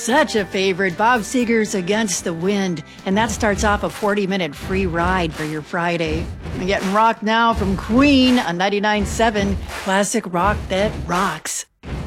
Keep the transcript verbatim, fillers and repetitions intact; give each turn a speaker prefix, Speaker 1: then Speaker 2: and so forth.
Speaker 1: Such a favorite. Bob Seger's Against the Wind. And that starts off a forty-minute free ride for your Friday. And getting rock now from Queen on ninety-nine point seven. Classic rock that rocks.